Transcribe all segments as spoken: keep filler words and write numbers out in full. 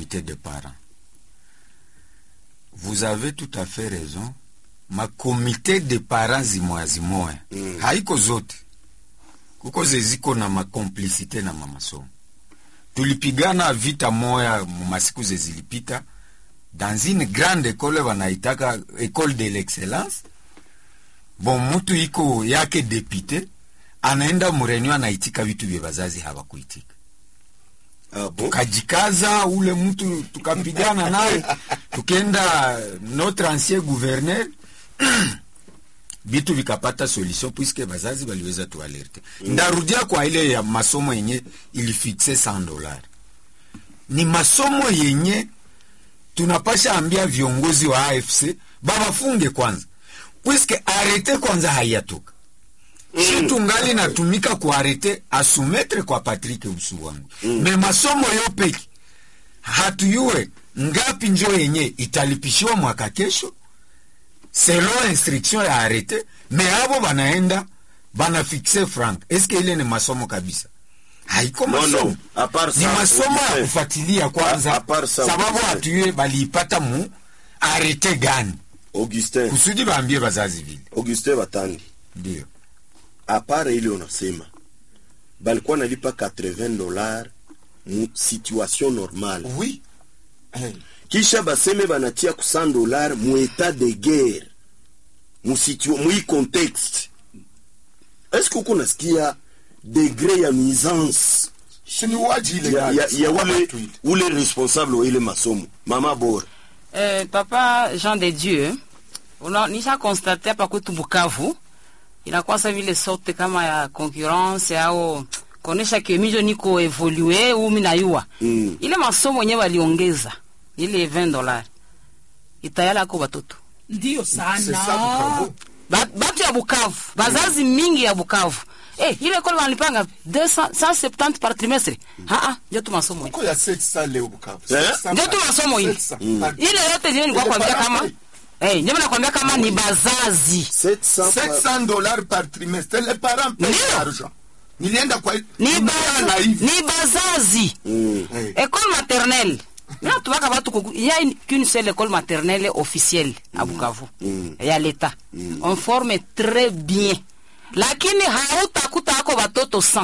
comité de parents. Vous avez tout à fait raison. Ma comité de parents zimoya zimoya mm. haiko zote, kuko zeziko na makomplicite na mamasomo. Tulipigana vita moya masiku zezilipita dans une grande école wanaitaka école de l'excellence. Bon, mtu iko yake depute anaenda murenyo anaitika vitu vya bazazi hawakuitika. Ah, bon? Tukajikaza ule mtu tukapigana naye tukenda notre ancien gouverneur bitu vikapata solution puisque bazazi waliweza tualerte. Mm. Ndarudia kwa ile ya masomo yenye ilifixe cent dollars. Ni masomo yenye tunapasha ambia viongozi wa A F C baba funge kwanza. Puisque arete kwanza hayatoka. Mm. Si tungali natumika ku arete asumetre kwa Patrick Usuwangu. Mm. Me masomo yopeki hatuyue ngapi njo yenye italipishiwa mwaka kesho selon instruction ya arete, me abo banaenda bana fixe franc. Eske ile ni masomo kabisa? Haiko masomo. No, no. Ni masomo ya kufuatilia kwanza, sababu hatuyue baliipata mu arete gani. Augustin, kusudi baambie bazazi vile. Augustin Batandi, ndio apara ile unasema balikuwa nalipa quatre-vingts dollars mu situation normale. Oui. Hey. Kisha baseme banatia ku cent dollars mu état de guerre, mu situ mu contexte. Est-ce que uko nasikia degré ya nuisance sini waji ile ya, ya, ya ule ule responsable wa ile masomo? Mama Bora, eh, papa Jean de Dieu, ona nisha constater hapa kwetu Bukavu inakuwa sasa vile sorte kama ya concurrence au konesha kemijo niko evolue au mimi nayua. Mm. Ile masomo yenyewe waliongeza ile vingt dollars itayala kwa watoto. Ndio sana. Batu ya Bukavu, bazazi mingi ya Bukavu. Eh, ile kwa wanalipanga deux cent septante par trimestre. Ah ah, ndio tu masomo. Uko ya sept cents leo Bukavu. Ndio tu masomo hii. Ile yote ndio nilikuwa kwambia kama eh, ndio nakwambia kama ni bazazi. sept cents dollars par trimestre. Les parents payent l'argent. Nilienda kwa ni ba ni bazazi. Mm. École maternelle. Là tu vois que il y a qu'une seule école maternelle officielle à Bukavu. Mm. Et à l'État. Mm. On forme très bien. Lakini hautakuta hako watoto cent.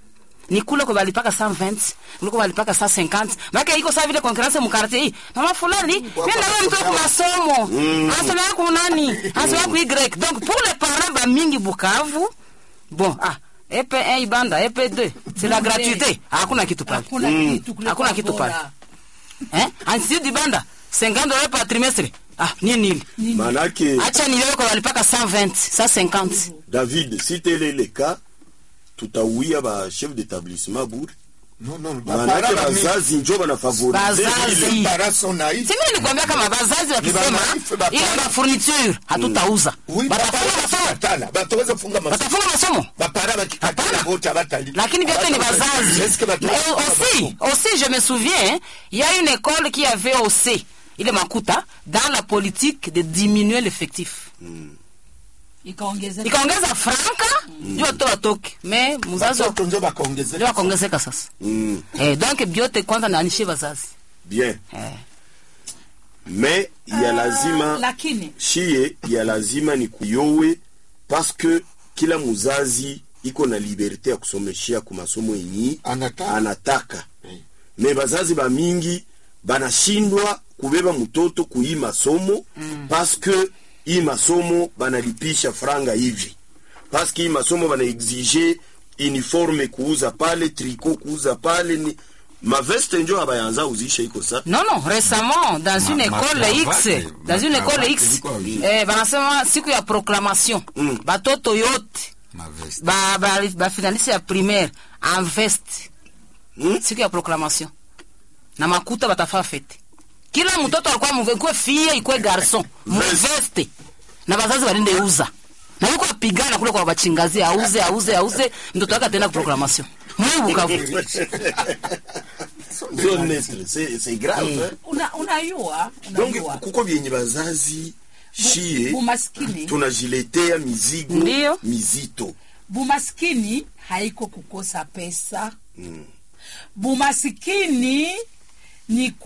Ni kule kwa balipaka cent vingt, kule kwa balipaka cent cinquante. Maka iko sawa vile concurrence mu quartier hii. Mama fulani, mimi na wewe mtoto kwa masomo. Asoma kwa nani? Asoma kwa Y. Donc pour les parents ba mingi Bukavu, bon ah E P un Ibanda, E P deux, c'est la gratuité. Hakuna kitu pale. Hakuna kitu pale. Hein? Institut d'Ibanda, cinquante dollars par trimestre. Ah, nini nini. Manake acha nileo kwa walipaka cent vingt, cent cinquante. David, si tel est le cas, tutawia ba chef d'établissement bour. Non non, manake bazazi njo bana favoriser les parents sont naïfs. Simi nikwambia kama bazazi wakisema ile ba fourniture hatutauza. Batafunga tana, bataweza funga masomo. Batafunga masomo. Bapara bakikatana bota batali. Lakini vyote ni bazazi. Aussi, aussi je me souviens, il y a une école qui avait aussi ile makuta dans la politique de diminuer l'effectif. Mm. Ikaongeza ikaongeza franka ndio mm. toa toke mais mzazi ndio bakaongezeka ndio bakaongezeka sasa. Mm. Eh donc biote kwanza naanishe bazazi. Bien. Eh. Mais il y a lazima uh, lakini shie ya lazima ni kuyowe parce que kila muzazi iko na liberté ya kusomeshia kwa masomo yenyi anataka, anataka. Hey. Mais bazazi ba mingi banashindwa kubeba mtoto kuyi masomo mm. parce que hii masomo banalipisha franga hivi, parce que hii masomo bana exige uniforme kuuza pale, tricot kuuza pale, ni ma veste njo abayanza uzisha iko sa. Non non, récemment dans ma, une école ma, X, ma, dans une ma, école ma, X, eh banasema siku ya proclamation, mm. batoto yote ba ba, ba finaliste ya primaire en veste. Mm? Siku ya proclamation. Na makuta batafa fete. Kila mtoto alikuwa mvekwe fie ikwe garçon, mveste. Na bazazi walinde uza. Na yuko apigana kule kwa bachingazi auze auze auze mtoto wake tena proclamation. Mwe Bukavu. C'est c'est grave. Hey. Una unayua, unayua. Donc kuko byenye bazazi shie bumaskini tunajiletea mizigo Ndiyo. mizito. Bumaskini haiko kukosa pesa. Mm. Bumaskini ni